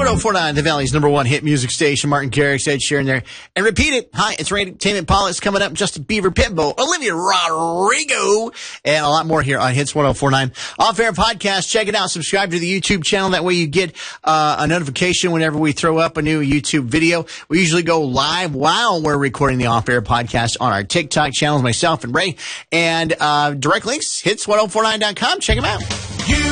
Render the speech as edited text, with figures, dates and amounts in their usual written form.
1049, the Valley's #1 hit music station. Martin Garrix, Ed Sheeran there. And repeat it. Hi, it's Entertainment Politics coming up. Justin Bieber, Pitbull, Olivia Rodrigo, and a lot more here on Hits 1049. Off-air podcast. Check it out. Subscribe to the YouTube channel. That way you get a notification whenever we throw up a new YouTube video. We usually go live while we're recording the off-air podcast on our TikTok channels, myself and Ray. And direct links, hits1049.com. Check them out.